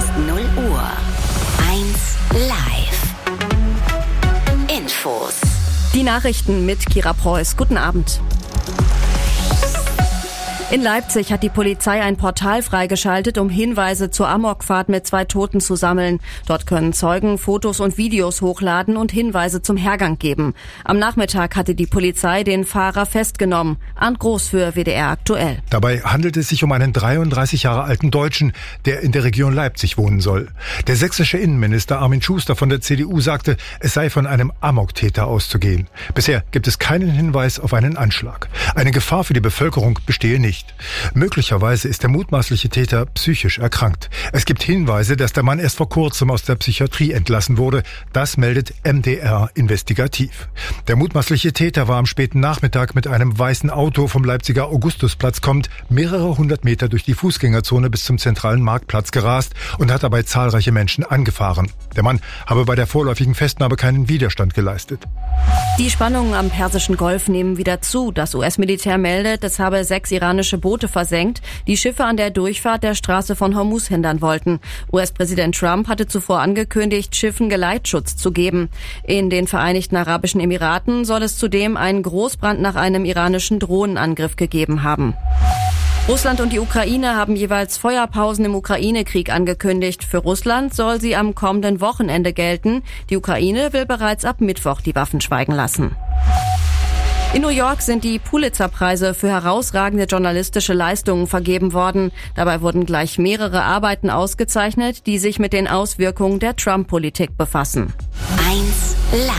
ist 0 Uhr. 1 live. Infos. Die Nachrichten mit Kira Preuß. Guten Abend. In Leipzig hat die Polizei ein Portal freigeschaltet, um Hinweise zur Amokfahrt mit 2 Toten zu sammeln. Dort können Zeugen Fotos und Videos hochladen und Hinweise zum Hergang geben. Am Nachmittag hatte die Polizei den Fahrer festgenommen. Arndt Groß für WDR aktuell. Dabei handelt es sich um einen 33 Jahre alten Deutschen, der in der Region Leipzig wohnen soll. Der sächsische Innenminister Armin Schuster von der CDU sagte, es sei von einem Amoktäter auszugehen. Bisher gibt es keinen Hinweis auf einen Anschlag. Eine Gefahr für die Bevölkerung bestehe nicht. Möglicherweise ist der mutmaßliche Täter psychisch erkrankt. Es gibt Hinweise, dass der Mann erst vor kurzem aus der Psychiatrie entlassen wurde. Das meldet MDR investigativ. Der mutmaßliche Täter war am späten Nachmittag mit einem weißen Auto vom Leipziger Augustusplatz kommend mehrere 100 Meter durch die Fußgängerzone bis zum zentralen Marktplatz gerast und hat dabei zahlreiche Menschen angefahren. Der Mann habe bei der vorläufigen Festnahme keinen Widerstand geleistet. Die Spannungen am Persischen Golf nehmen wieder zu. Das US-Militär meldet, es habe 6 iranische Boote versenkt, die Schiffe an der Durchfahrt der Straße von Hormuz hindern wollten. US-Präsident Trump hatte zuvor angekündigt, Schiffen Geleitschutz zu geben. In den Vereinigten Arabischen Emiraten soll es zudem einen Großbrand nach einem iranischen Drohnenangriff gegeben haben. Russland und die Ukraine haben jeweils Feuerpausen im Ukraine-Krieg angekündigt. Für Russland soll sie am kommenden Wochenende gelten. Die Ukraine will bereits ab Mittwoch die Waffen schweigen lassen. In New York sind die Pulitzer-Preise für herausragende journalistische Leistungen vergeben worden. Dabei wurden gleich mehrere Arbeiten ausgezeichnet, die sich mit den Auswirkungen der Trump-Politik befassen. 1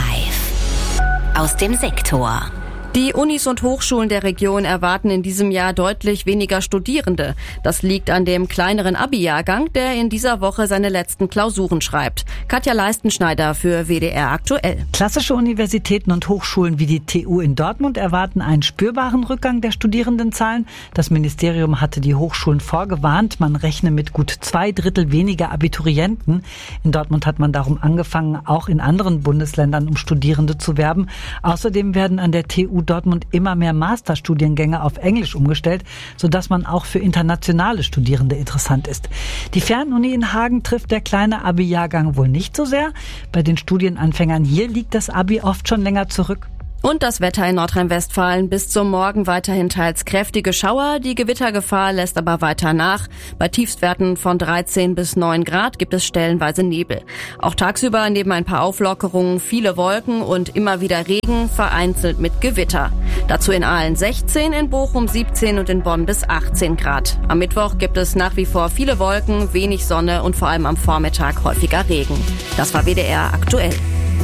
live. Aus dem Sektor. Die Unis und Hochschulen der Region erwarten in diesem Jahr deutlich weniger Studierende. Das liegt an dem kleineren Abi-Jahrgang, der in dieser Woche seine letzten Klausuren schreibt. Katja Leistenschneider für WDR aktuell. Klassische Universitäten und Hochschulen wie die TU in Dortmund erwarten einen spürbaren Rückgang der Studierendenzahlen. Das Ministerium hatte die Hochschulen vorgewarnt, man rechne mit gut 2/3 weniger Abiturienten. In Dortmund hat man darum angefangen, auch in anderen Bundesländern um Studierende zu werben. Außerdem werden an der TU Dortmund immer mehr Masterstudiengänge auf Englisch umgestellt, sodass man auch für internationale Studierende interessant ist. Die Fernuni in Hagen trifft der kleine Abi-Jahrgang wohl nicht so sehr. Bei den Studienanfängern hier liegt das Abi oft schon länger zurück. Und das Wetter in Nordrhein-Westfalen. Bis zum Morgen weiterhin teils kräftige Schauer. Die Gewittergefahr lässt aber weiter nach. Bei Tiefstwerten von 13 bis 9 Grad gibt es stellenweise Nebel. Auch tagsüber neben ein paar Auflockerungen viele Wolken und immer wieder Regen, vereinzelt mit Gewitter. Dazu in Aalen 16, in Bochum 17 und in Bonn bis 18 Grad. Am Mittwoch gibt es nach wie vor viele Wolken, wenig Sonne und vor allem am Vormittag häufiger Regen. Das war WDR aktuell.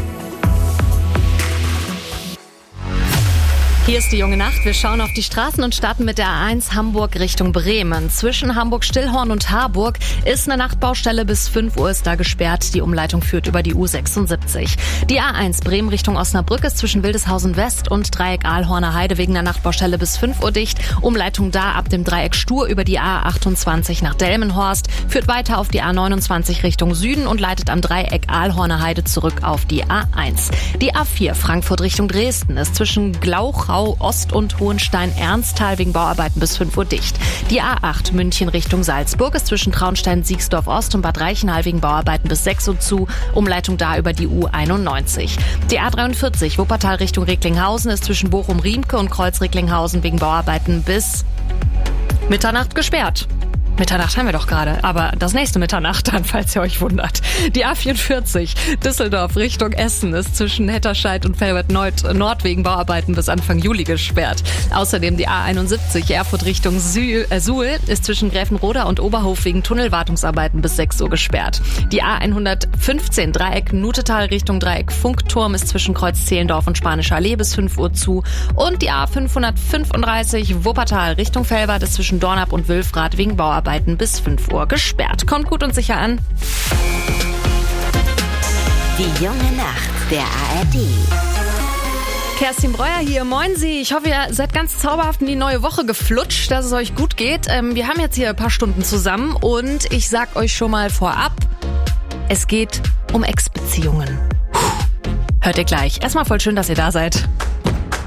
Hier ist die junge Nacht. Wir schauen auf die Straßen und starten mit der A1 Hamburg Richtung Bremen. Zwischen Hamburg-Stillhorn und Harburg ist eine Nachtbaustelle. Bis 5 Uhr ist da gesperrt. Die Umleitung führt über die U76. Die A1 Bremen Richtung Osnabrück ist zwischen Wildeshausen West und Dreieck Aalhorner Heide wegen der Nachtbaustelle bis 5 Uhr dicht. Umleitung da ab dem Dreieck Stur über die A28 nach Delmenhorst, führt weiter auf die A29 Richtung Süden und leitet am Dreieck Aalhorner Heide zurück auf die A1. Die A4 Frankfurt Richtung Dresden ist zwischen Glauchau Ost und Hohenstein-Ernsthal wegen Bauarbeiten bis 5 Uhr dicht. Die A8 München Richtung Salzburg ist zwischen Traunstein-Siegsdorf Ost und Bad Reichenhall wegen Bauarbeiten bis 6 Uhr zu. Umleitung da über die U91. Die A43 Wuppertal Richtung Recklinghausen ist zwischen Bochum-Riemke und Kreuz-Recklinghausen wegen Bauarbeiten bis Mitternacht gesperrt. Mitternacht haben wir doch gerade, aber das nächste Mitternacht dann, falls ihr euch wundert. Die A44 Düsseldorf Richtung Essen ist zwischen Hetterscheid und Felbert-Nord wegen Bauarbeiten bis Anfang Juli gesperrt. Außerdem die A71 Erfurt Richtung Suhl ist zwischen Gräfenroda und Oberhof wegen Tunnelwartungsarbeiten bis 6 Uhr gesperrt. Die A115 Dreieck Nutetal Richtung Dreieck Funkturm ist zwischen Kreuz Zehlendorf und Spanische Allee bis 5 Uhr zu. Und die A535 Wuppertal Richtung Velbert ist zwischen Dornap und Wülfrath wegen Bauarbeiten bis 5 Uhr gesperrt. Kommt gut und sicher an. Die junge Nacht der ARD. Kerstin Breuer hier, moin Sie. Ich hoffe, ihr seid ganz zauberhaft in die neue Woche geflutscht, dass es euch gut geht. Wir haben jetzt hier ein paar Stunden zusammen und ich sag euch schon mal vorab, es geht um Ex-Beziehungen. Hört ihr gleich. Erstmal voll schön, dass ihr da seid.